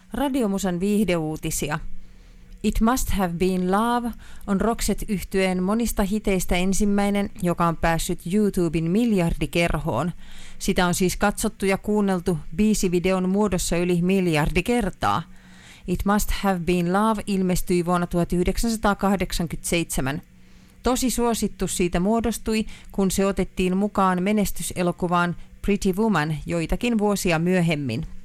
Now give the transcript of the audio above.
Radiomusan viihdeuutisia. It Must Have Been Love on Roxette-yhtyeen monista hiteistä ensimmäinen, joka on päässyt YouTuben miljardikerhoon. Sitä on siis katsottu ja kuunneltu biisivideon muodossa yli miljardi kertaa. It Must Have Been Love ilmestyi vuonna 1987. Tosi suosittu siitä muodostui, kun se otettiin mukaan menestyselokuvaan Pretty Woman joitakin vuosia myöhemmin.